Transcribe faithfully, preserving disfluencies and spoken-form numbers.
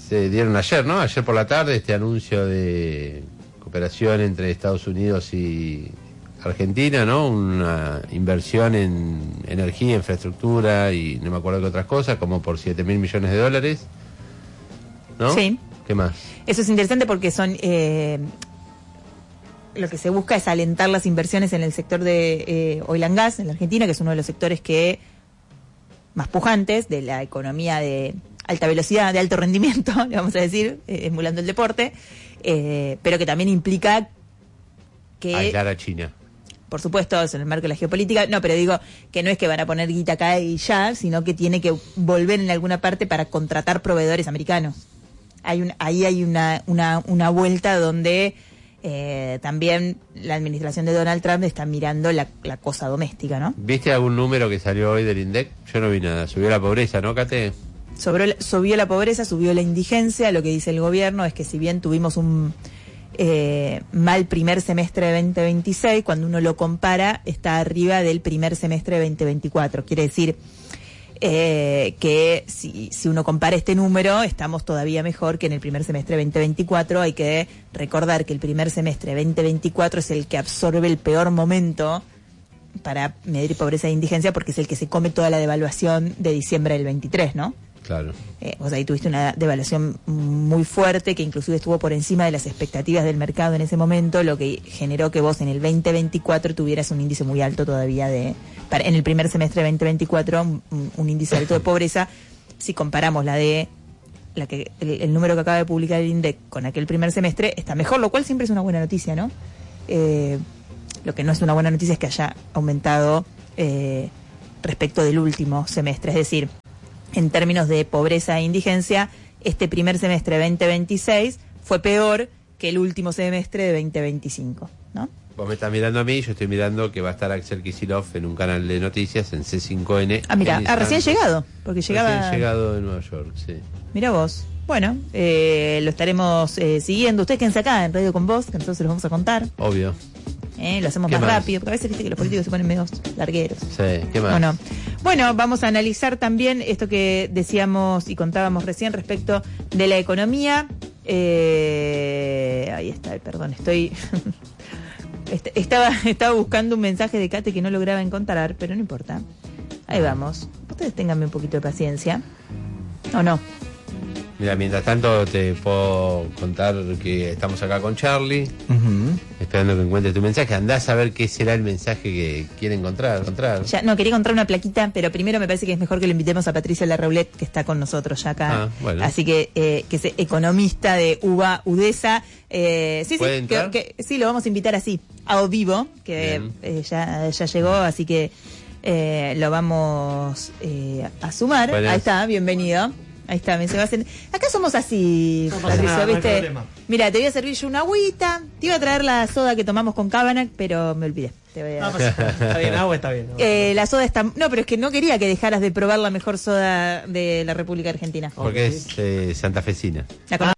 se dieron ayer, ¿no? Ayer por la tarde este anuncio de cooperación entre Estados Unidos y Argentina, ¿no? Una inversión en energía, infraestructura y no me acuerdo qué otras cosas, como por siete mil millones de dólares, ¿no? Sí. ¿Qué más? Eso es interesante porque son... Eh, lo que se busca es alentar las inversiones en el sector de eh, oil and gas en la Argentina, que es uno de los sectores que más pujantes de la economía de alta velocidad, de alto rendimiento, le vamos a decir, eh, emulando el deporte, eh, pero que también implica que... aislar a China. Por supuesto, es en el marco de la geopolítica, no, pero digo que no es que van a poner guita acá y ya, sino que tiene que volver en alguna parte para contratar proveedores americanos. Hay un, ahí hay una, una, una vuelta donde... Eh, también la administración de Donald Trump está mirando la, la cosa doméstica, ¿no? ¿Viste algún número que salió hoy del INDEC? Yo no vi nada. Subió la pobreza, ¿no, Cate? Sobre, subió la pobreza, subió la indigencia. Lo que dice el gobierno es que si bien tuvimos un eh, mal primer semestre de veinte veintiséis, cuando uno lo compara, está arriba del primer semestre de veinte veinticuatro. Quiere decir... Eh, que si, si uno compara este número, estamos todavía mejor que en el primer semestre veinte veinticuatro. Hay que recordar que el primer semestre veinte veinticuatro es el que absorbe el peor momento para medir pobreza e indigencia, porque es el que se come toda la devaluación de diciembre del veintitrés, ¿no? Claro. Eh, o sea, ahí tuviste una devaluación muy fuerte que inclusive estuvo por encima de las expectativas del mercado en ese momento, lo que generó que vos en el veinte veinticuatro tuvieras un índice muy alto todavía de... Para, en el primer semestre de veinte veinticuatro, un, un índice alto de pobreza. Si comparamos la de... la que el, el número que acaba de publicar el INDEC con aquel primer semestre, está mejor, lo cual siempre es una buena noticia, ¿no? Eh, lo que no es una buena noticia es que haya aumentado eh, respecto del último semestre, es decir... En términos de pobreza e indigencia, este primer semestre de veinte veintiséis fue peor que el último semestre de veinte veinticinco, ¿no? Vos me estás mirando a mí, yo estoy mirando que va a estar Axel Kicillof en un canal de noticias en C cinco N. Ah, mira, ah, recién llegado, porque llegaba... Recién llegado de Nueva York, sí. Mira vos. Bueno, eh, lo estaremos eh, siguiendo. Ustedes quédense acá en Radio con Vos, que nosotros se los vamos a contar. Obvio. Eh, lo hacemos más, más rápido, porque a veces viste que los políticos se ponen medio largueros. Sí, ¿qué más? Bueno, bueno, vamos a analizar también esto que decíamos y contábamos recién respecto de la economía. Eh, ahí está, perdón, estoy... estaba, estaba buscando un mensaje de Kate que no lograba encontrar, pero no importa. Ahí vamos. Ustedes ténganme un poquito de paciencia. ¿O no? Mira, mientras tanto te puedo contar que estamos acá con Charlie, uh-huh. esperando que encuentres tu mensaje. Andás a ver qué será el mensaje que quiere encontrar. encontrar. Ya, no, quería encontrar una plaquita, pero primero me parece que es mejor que le invitemos a Patricia Larraulette, que está con nosotros ya acá. Ah, bueno. Así que, eh, que es economista de U B A UDESA. Eh, sí, ¿Puede sí, entrar? que, que, sí, lo vamos a invitar así, a o vivo, que eh, ya, ya llegó, así que eh, lo vamos eh, a sumar. Buenas. Ahí está, bienvenido. Ahí está, me se va a hacer... Acá somos así, no Patricio, nada, ¿viste? No mira, te voy a servir yo una agüita, te iba a traer la soda que tomamos con Cabanac, pero me olvidé. Te voy a... No, pues, está bien, agua está bien. ¿No? Eh, la soda está... No, pero es que no quería que dejaras de probar la mejor soda de la República Argentina. Porque es eh, santafesina. ¿La conoces?